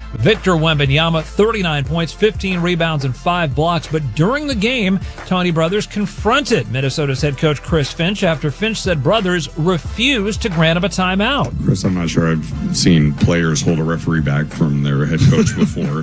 Victor Wembanyama, 39 points, 15 rebounds, and 5 blocks. But during the game, Tony Brothers confronted Minnesota's head coach Chris Finch after Finch said Brothers refused to grant him a timeout. Chris, I'm not sure I've seen players hold a referee back from their head coach before.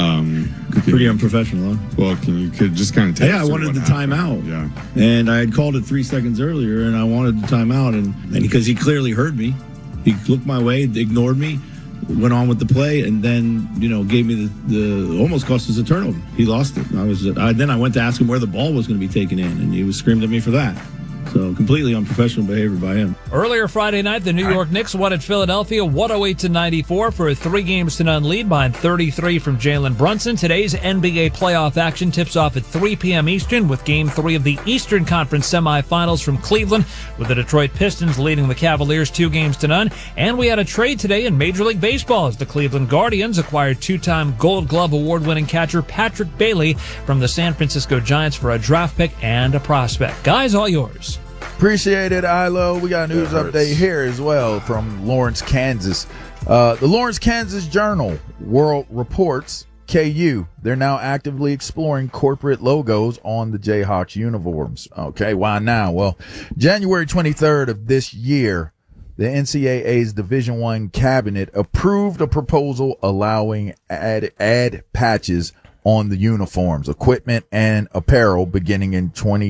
Pretty unprofessional, huh? Well, could just kind of tell us I wanted the timeout. Yeah. And I had called it 3 seconds earlier, and I wanted the timeout. And because he clearly heard me, he looked my way, ignored me, went on with the play, and then, gave me the almost cost us a turnover. He lost it. Then I went to ask him where the ball was going to be taken in, and he was screamed at me for that. So completely unprofessional behavior by him. Earlier Friday night, the New York Knicks won at Philadelphia 108-94 for a 3-0 lead behind 33 from Jalen Brunson. Today's NBA playoff action tips off at 3 p.m. Eastern with Game 3 of the Eastern Conference semifinals from Cleveland, with the Detroit Pistons leading the Cavaliers 2-0. And we had a trade today in Major League Baseball as the Cleveland Guardians acquired 2-time Gold Glove award-winning catcher Patrick Bailey from the San Francisco Giants for a draft pick and a prospect. Guys, all yours. Appreciate it, Ilo. We got a news update here as well from Lawrence, Kansas. The Lawrence, Kansas Journal World reports KU. They're now actively exploring corporate logos on the Jayhawks uniforms. Okay, why now? Well, January 23rd of this year, the NCAA's Division I cabinet approved a proposal allowing add patches on the uniforms, equipment, and apparel beginning in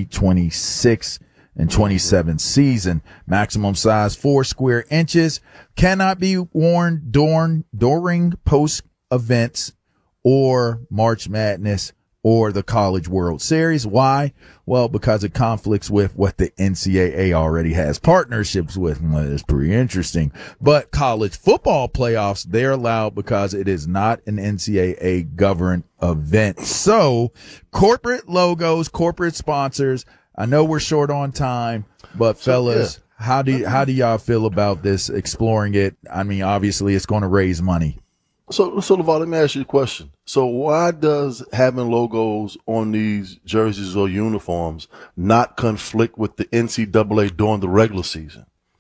2026 and 27 season. Maximum size 4 square inches, cannot be worn during post events or March Madness or the College World Series. Why? Well, because it conflicts with what the NCAA already has partnerships with. Well, it's pretty interesting. But college football playoffs, they're allowed because it is not an NCAA governed event. So corporate logos, corporate sponsors, I know we're short on time, but fellas, how do y'all feel about this, exploring it? I mean, obviously it's going to raise money. So LeVar, let me ask you a question. So why does having logos on these jerseys or uniforms not conflict with the NCAA during the regular season?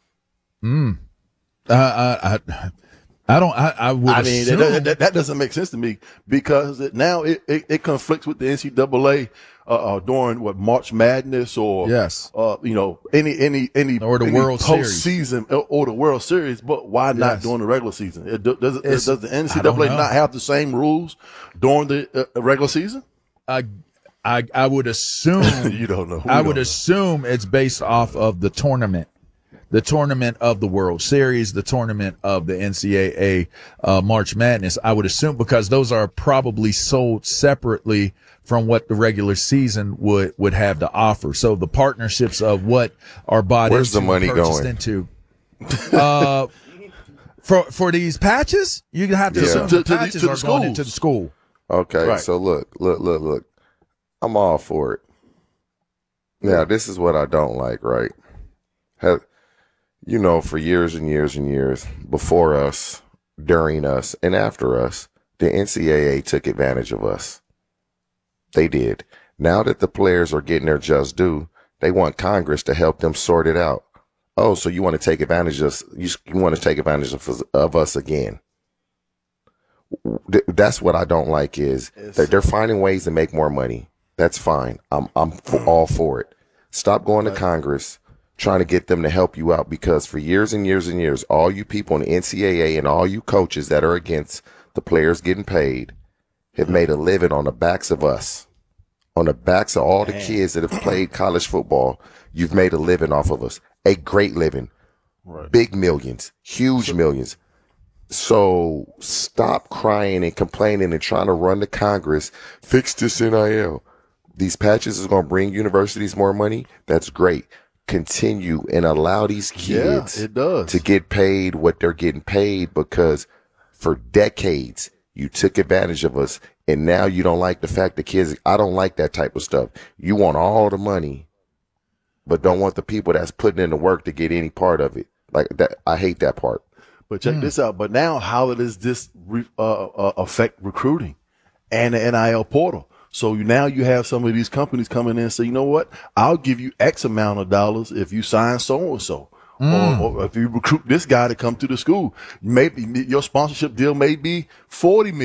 I mean, that doesn't make sense to me, because it conflicts with the NCAA during March Madness or any or the World postseason or the World Series. But why not during the regular season? Does the NCAA not have the same rules during the regular season? I would assume you don't know. I would assume it's based off of the tournament of the World Series, the tournament of the NCAA March Madness. I would assume, because those are probably sold separately from what the regular season would have to offer. So the partnerships of what are bought Where's into, the money purchased going? Into, for these patches, you have to assume the patches are going into the school. Okay, Right. So look. I'm all for it. Now, this is what I don't like, right? For years and years and years, before us, during us, and after us, the NCAA took advantage of us. They did. Now that the players are getting their just due, they want Congress to help them sort it out. Oh, so you want to take advantage of us? You want to take advantage of us again? That's what I don't like, is that they're finding ways to make more money. That's fine. I'm all for it. Stop going to Congress trying to get them to help you out, because for years and years and years, all you people in the NCAA and all you coaches that are against the players getting paid have made a living on the backs of us, on the backs of all the kids that have played college football. You've made a living off of us, a great living, big millions, huge millions. So stop crying and complaining and trying to run to Congress, fix this NIL. These patches is going to bring universities more money. That's great. Continue and allow these kids to get paid what they're getting paid, because for decades you took advantage of us, and now you don't like the fact that kids, I don't like that type of stuff. You want all the money, but don't want the people that's putting in the work to get any part of it. Like that, I hate that part. But check this out. But now, how does this affect recruiting and the NIL portal? So now you have some of these companies coming in and say, you know what? I'll give you X amount of dollars if you sign so-and-so. Or if you recruit this guy to come to the school. Maybe your sponsorship deal may be $40 million.